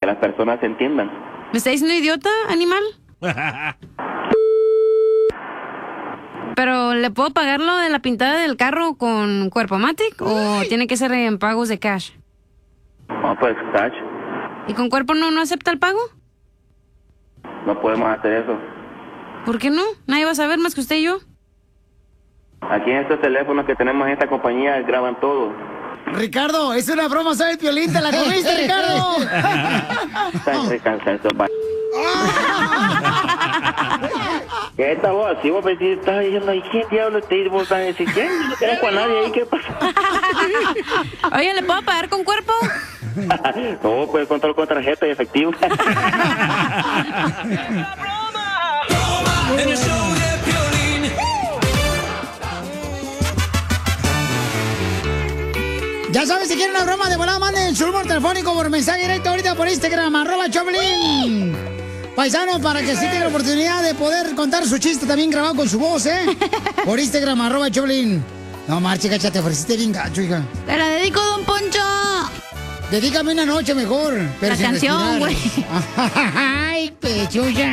las personas entiendan. ¿Me está diciendo idiota, animal? Pero, ¿le puedo pagar lo de la pintada del carro con Cuerpomatic o tiene que ser en pagos de cash? No, pues, cash. ¿Y con Cuerpo no acepta el pago? No podemos hacer eso. ¿Por qué no? Nadie va a saber más que usted y yo. Aquí en estos teléfonos que tenemos en esta compañía graban todo. Ricardo, es una broma, ¿sabes, Piolín? ¿Te la comiste, Ricardo? ¿Qué esta voz? Si vos estás diciendo, ¿y quién diablo te dice? Vos vas a decir, ¿quién? No tengo a nadie ahí, ¿qué pasa? Oye, ¿le puedo pagar con Cuerpo? No, puedes contarlo con tarjeta y efectivo. En el show de Piolín. Ya sabes, si quieren una broma de volada, manden su número telefónico por mensaje directo ahorita por Instagram, @Choplin. Paisanos, para que sí tengan la oportunidad de poder contar su chiste también grabado con su voz, ¿eh? Por Instagram, @Choplin. No, marche, cacha, te ofreciste bien gacho, hija. Te la dedico, don Poncho. Dedícame una noche mejor. Pero la sin canción, respirar. güey. Ay, pechuya.